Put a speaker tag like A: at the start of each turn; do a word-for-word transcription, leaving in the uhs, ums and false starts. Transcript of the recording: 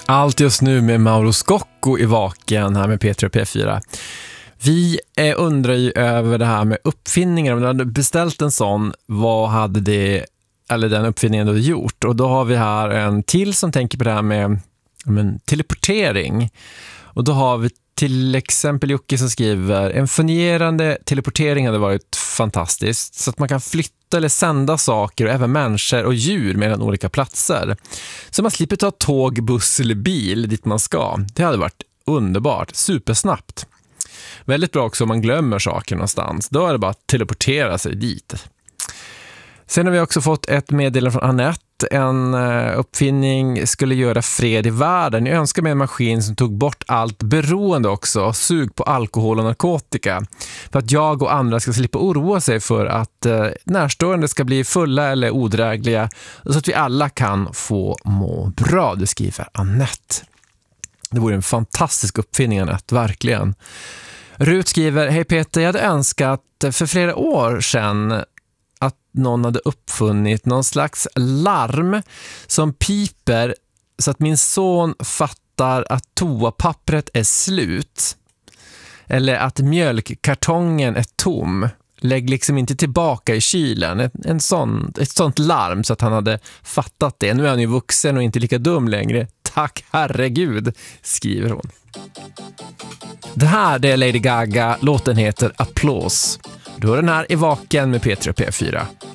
A: Allt just nu med Mauro Scocco i Vaken här med P tre och P fyra. Vi eh, undrar ju över det här med uppfinningar. Om du hade beställt en sån, vad hade det, eller den uppfinningen du hade gjort? Och då har vi här en till som tänker på det här med men, teleportering. Och då har vi till exempel Jocke som skriver: en fungerande teleportering hade varit fantastiskt, så att man kan flytta eller sända saker och även människor och djur mellan olika platser. Så man slipper ta tåg, buss eller bil dit man ska. Det hade varit underbart, supersnabbt. Väldigt bra också om man glömmer saker någonstans. Då är det bara att teleportera sig dit. Sen har vi också fått ett meddelande från Annette. En uppfinning skulle göra fred i världen. Jag önskar mig en maskin som tog bort allt beroende också. Sug på alkohol och narkotika. För att jag och andra ska slippa oroa sig för att närstående ska bli fulla eller odrägliga. Så att vi alla kan få må bra, det skriver Annette. Det vore en fantastisk uppfinning, Annette, verkligen. Rut skriver: hej Peter, jag hade önskat för flera år sedan att någon hade uppfunnit någon slags larm som piper så att min son fattar att toapappret är slut. Eller att mjölkkartongen är tom. Lägg liksom inte tillbaka i kylen. En, en sån, ett sånt larm så att han hade fattat det. Nu är han ju vuxen och inte lika dum längre. Tack herregud, skriver hon. Det här det är Lady Gaga. Låten heter Applause. Du hör den här i Vaken med P tre och P fyra.